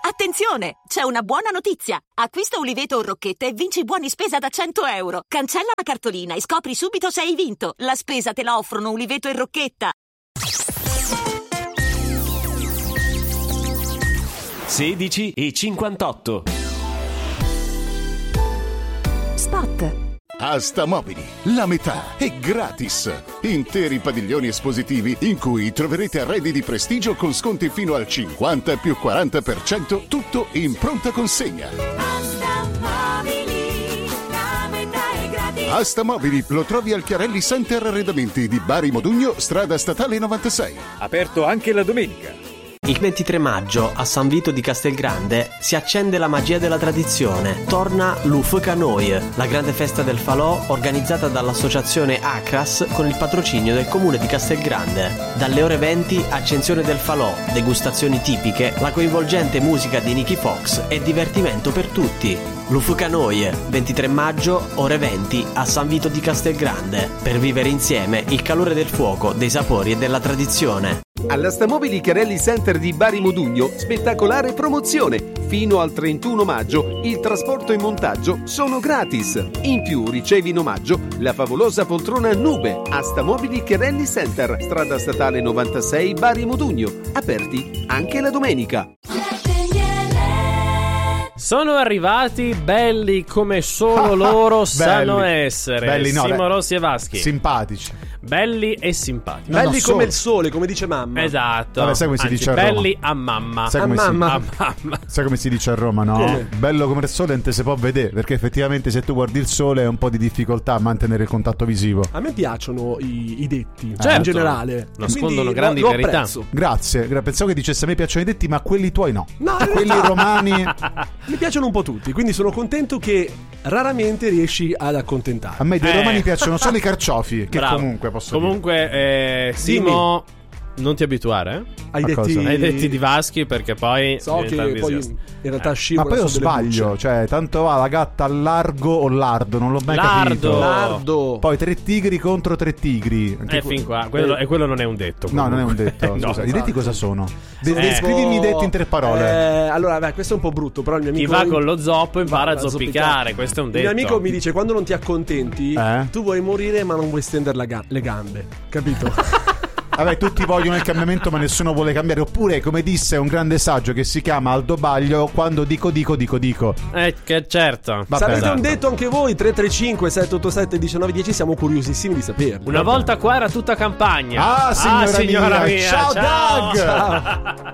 Attenzione! C'è una buona notizia! Acquista Uliveto o Rocchetta e vinci buoni spesa da 100 euro. Cancella la cartolina e scopri subito se hai vinto. La spesa te la offrono Uliveto e Rocchetta. 16:58. Spot. Asta Mobili, la metà è gratis. Interi padiglioni espositivi in cui troverete arredi di prestigio con sconti fino al 50 più 40%, tutto in pronta consegna. Asta Mobili, la metà è gratis. Asta Mobili lo trovi al Chiarelli Center Arredamenti di Bari Modugno, strada statale 96. Aperto anche la domenica. Il 23 maggio a San Vito di Castelgrande si accende la magia della tradizione. Torna l'Ufcanoie, la grande festa del falò organizzata dall'associazione Acras con il patrocinio del comune di Castelgrande. Dalle ore 20 accensione del falò, degustazioni tipiche, la coinvolgente musica di Nicky Fox e divertimento per tutti. L'Ufcanoie, 23 maggio, ore 20 a San Vito di Castelgrande, per vivere insieme il calore del fuoco, dei sapori e della tradizione. All'Asta Mobili Chiarelli Center di Bari Modugno, spettacolare promozione. Fino al 31 maggio il trasporto e montaggio sono gratis. In più ricevi in omaggio la favolosa poltrona Nube. Asta Mobili Chiarelli Center, strada statale 96 Bari Modugno. Aperti anche la domenica. Sono arrivati belli come solo loro sanno essere. Belli, no, Simo Rossi e Vaschi. Simpatici. Belli e simpatici. Belli come solo il sole, come dice mamma. Esatto. Vabbè, sai come si dice a Roma? belli a mamma. Sai come A mamma. A mamma. Sai come si dice a Roma, no? Come? Bello come il sole non te si può vedere, perché effettivamente se tu guardi il sole è un po' di difficoltà a mantenere il contatto visivo. A me piacciono i detti, Certo. in generale. Nascondono Quindi grandi lo verità. apprezzo. Grazie, pensavo che dicesse a me piacciono i detti, ma quelli tuoi no. No, in Quelli realtà romani. mi piacciono un po' tutti, quindi sono contento che raramente riesci ad accontentare. A me dei romani piacciono solo i carciofi, che Bravo. comunque posso Comunque, Simo, non ti abituare, Ai a cosa? detti, ai detti di Vaschi, perché poi so che diventa poi disgusto. in realtà Ma scivola poi io su delle sbaglio, bucce. cioè tanto va la gatta al largo o lardo, non l'ho mai capito. Lardo. Poi 3 tigri contro 3 tigri. Anche Fin qua, quello non è un detto. No, non è un comunque. detto. No, Scusa, i detti cosa sono? Tipo- Scrivimi i detti in 3 parole. Allora, beh, questo è un po' brutto, però il mio Chi amico va con lo zoppo impara a va zoppicare. Questo è un Il detto. mio amico mi dice: quando non ti accontenti, Eh? tu vuoi morire, ma non vuoi stendere le gambe. Capito? Vabbè, tutti vogliono il cambiamento, ma nessuno vuole cambiare. Oppure, come disse un grande saggio che si chiama Aldo Baglio, quando dico. Che certo. Va Se avete bene. un detto anche voi, 335 787 1910, siamo curiosissimi di saperlo. Una volta qua era tutta campagna. Ah, signora mia. mia. Ciao, Doug. Ciao.